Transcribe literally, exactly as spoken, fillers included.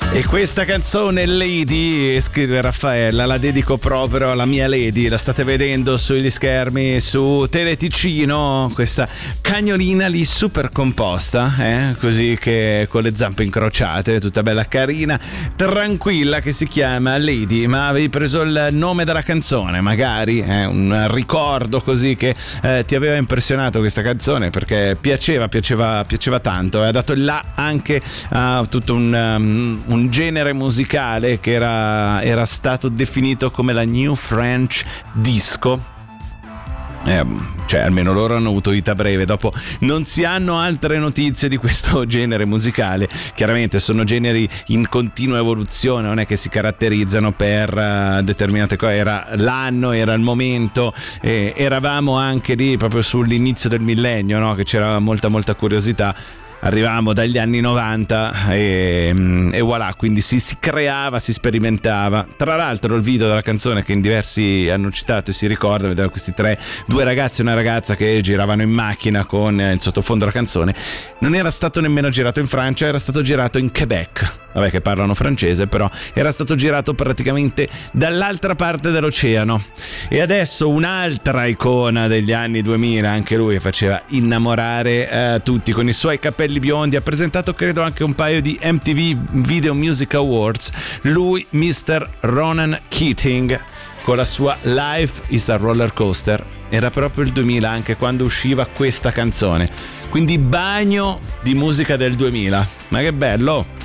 E questa canzone Lady, scrive Raffaella, la dedico proprio alla mia Lady. La state vedendo sugli schermi su Teleticino, questa cagnolina lì super composta, eh? Così che con le zampe incrociate, tutta bella carina, tranquilla, che si chiama Lady. Ma avevi preso il nome della canzone, magari eh? Un ricordo così che eh, ti aveva impressionato questa canzone, perché piaceva, piaceva, piaceva tanto, e ha dato il là anche a tutto un, um, un un genere musicale che era, era stato definito come la New French Disco. Eh, cioè almeno loro hanno avuto vita breve, dopo non si hanno altre notizie di questo genere musicale. Chiaramente sono generi in continua evoluzione, non è che si caratterizzano per uh, determinate cose. Era l'anno, era il momento, eh, eravamo anche lì proprio sull'inizio del millennio, no? Che c'era molta molta curiosità. Arrivavamo dagli anni novanta e, e voilà, quindi si, si creava, si sperimentava. Tra l'altro il video della canzone, che in diversi hanno citato e si ricorda, vedere questi tre, due ragazzi e una ragazza che giravano in macchina con il sottofondo della canzone, non era stato nemmeno girato in Francia, era stato girato in Quebec. Vabbè, che parlano francese, però era stato girato praticamente dall'altra parte dell'oceano. E adesso un'altra icona degli anni duemila, anche lui, che faceva innamorare eh, tutti con i suoi capelli biondi. Ha presentato credo anche un paio di M T V Video Music Awards. Lui, mister Ronan Keating, con la sua Life is a Roller Coaster. Era proprio il duemila anche quando usciva questa canzone, quindi bagno di musica del duemila. Ma che bello!